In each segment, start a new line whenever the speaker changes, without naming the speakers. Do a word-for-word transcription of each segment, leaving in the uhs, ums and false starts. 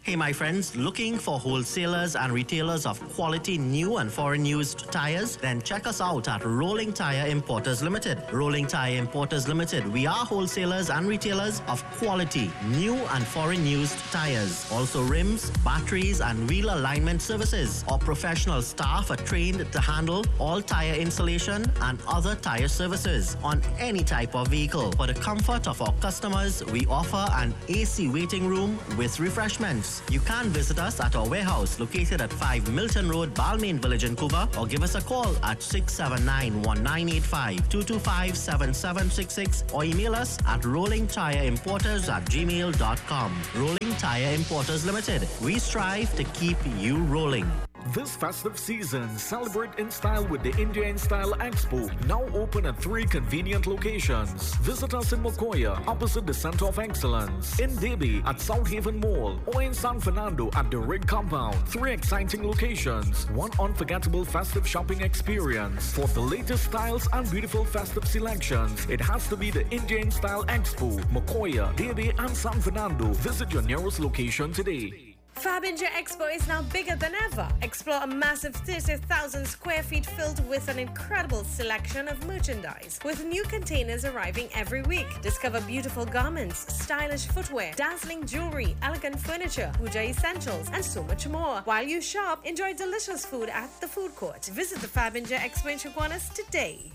Hey, my friends, looking for wholesalers and retailers of quality new and foreign used tires? Then check us out at Rolling Tire Importers Limited. Rolling Tire Importers Limited. We are wholesalers and retailers of quality new and foreign used tires. Also rims, batteries, and wheel alignment services. Our professional staff are trained to handle all tire installation and other tire services on any type of vehicle. For the comfort of our customers, we offer an A C waiting room with refreshments. You can visit us at our warehouse located at five Milton Road, Balmain Village, Vancouver, or give us a call at six seven nine, one nine eight five, two two five, seven seven six six or email us at rolling tire importers at gmail dot com. Rolling Tire Importers Limited. We strive to keep you rolling.
This festive season, celebrate in style with the India in Style Expo, now open at three convenient locations. Visit us in Mokoya, opposite the Center of Excellence, in Debi at South Haven Mall, or in San Fernando at the Rig Compound. Three exciting locations, one unforgettable festive shopping experience. For the latest styles and beautiful festive selections, it has to be the India in Style Expo, Mokoya, Debi, and San Fernando. Visit your nearest location today.
Fab India Expo is now bigger than ever. Explore a massive thirty thousand square feet filled with an incredible selection of merchandise, with new containers arriving every week. Discover beautiful garments, stylish footwear, dazzling jewelry, elegant furniture, puja essentials, and so much more. While you shop, enjoy delicious food at the food court. Visit the Fab India Expo in Chaguanas today.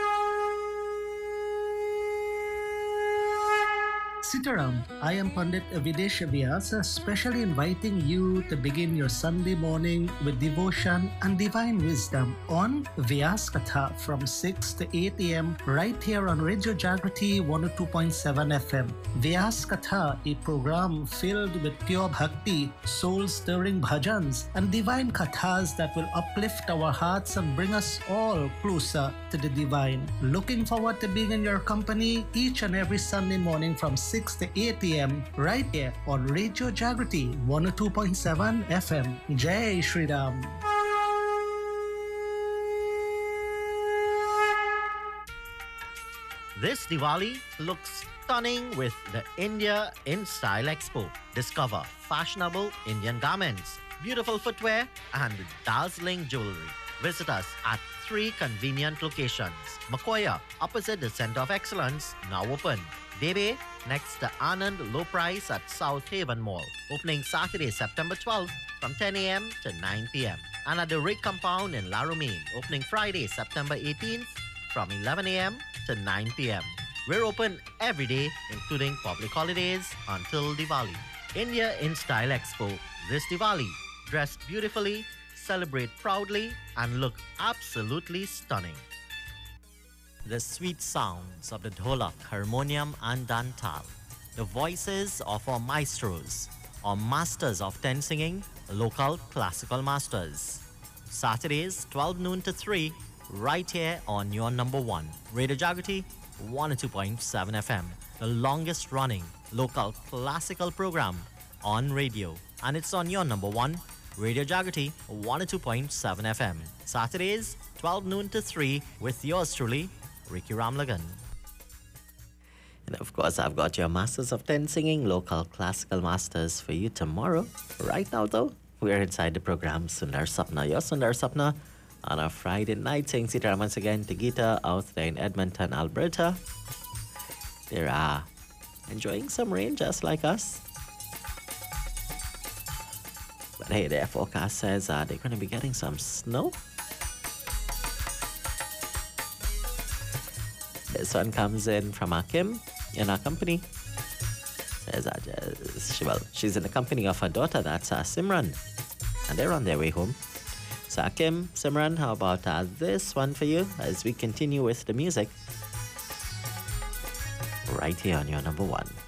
Sitaram, I am Pandit Videsh Vyas, specially inviting you to begin your Sunday morning with devotion and divine wisdom on Vyas Katha from six to eight a.m. right here on Radio Jagrati one oh two point seven F M. Vyas Katha, a program filled with pure bhakti, soul-stirring bhajans, and divine kathas that will uplift our hearts and bring us all closer to the divine. Looking forward to being in your company each and every Sunday morning from six to eight a.m. right here on Radio Jagrati one oh two point seven F M. Jai Shri Ram.
This Diwali looks stunning with the India in Style Expo. Discover fashionable Indian garments, beautiful footwear, and dazzling jewelry. Visit us at three convenient locations. Mokoya, opposite the Center of Excellence, now open. Debe, next to Anand Low Price at South Haven Mall, opening Saturday, September twelfth from ten a.m. to nine p.m. And at the Rig Compound in La Romaine, opening Friday, September eighteenth from eleven a.m. to nine p.m. We're open every day, including public holidays, until Diwali. India in Style Expo this Diwali. Dress beautifully, celebrate proudly, and look absolutely stunning. The sweet sounds of the dholak, harmonium, and dantal. The voices of our maestros, or masters of ten singing, local classical masters. Saturdays, twelve noon to three, right here on your number one, Radio Jagrati one oh two point seven F M, the longest running local classical program on radio. And it's on your number one, Radio Jagrati one oh two point seven F M. Saturdays, twelve noon to three, with yours truly, Ricky Ramlagan. And of course, I've got your Masters of ten Singing, local classical masters for you tomorrow. Right now, though, we're inside the program Sundar Sapna. Your Sundar Sapna on a Friday night, saying Sitaram once again to Gita out there in Edmonton, Alberta. They're uh, enjoying some rain just like us. But hey, their forecast says uh, they're going to be getting some snow. This one comes in from Akim in our company. Says uh, she, well, she's in the company of her daughter, that's uh, Simran. And they're on their way home. So Akim, Simran, how about uh, this one for you as we continue with the music right here on your number one.